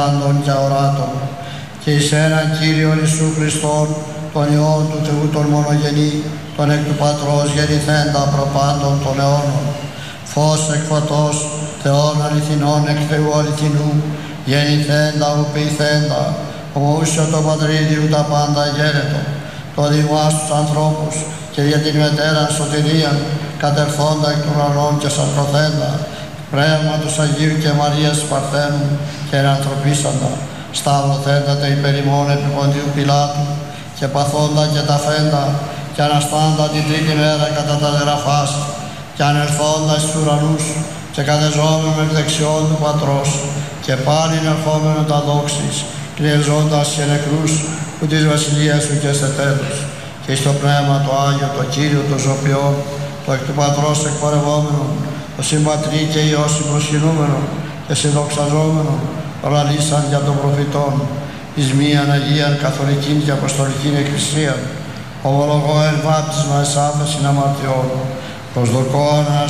πάντων και αοράτων, και εις έναν Κύριον Ιησού Χριστόν, τον Υιόν του Θεού τον μονογενή, τον εκ του Πατρός γεννηθέντα προπάντων των αιώνων, φως εκ φωτός, Θεόν αληθινών εκ Θεού αληθινού, γεννηθέντα οποιηθέντα, ομοούσιο το Πατρίδιου τα πάντα γέρετο, το δημάς τους ανθρώπους και για την μετέραν σωτηρίαν, κατερθόντα εκ του ουρανών και σαρκωθέντα, Πνεύματος Αγίου και Μαρίας Παρθένου και ενανθρωπίσαντα, σταυρωθέντα τα υπέρ ημών επί Ποντίου Πιλάτου και παθόντα και ταφέντα και αναστάντα την τρίτη μέρα κατά τα γραφάς και ανερθόντα στους ουρανούς και κατεζόμενο εκ δεξιών του Πατρός και πάλι ερχόμενο τα δόξης κρυεζόντας και νεκρούς που της βασιλείας σου και σε τέλους και στο Πνεύμα το Άγιο, το Κύριο των Ζωπιών, το εκ του Πατρός εκπορευόμενο, το συμπατρί και Υιό συμπροσκυνούμενο και συνδοξαζόμενο, παραλύσαν για των προφητών, εις μίαν Αγίαν Καθολικήν και Αποστολικήν Εκκλησίαν, ομολογώ εν βάπτισμα εις άφεσιν αμαρτιών, προσδοκώ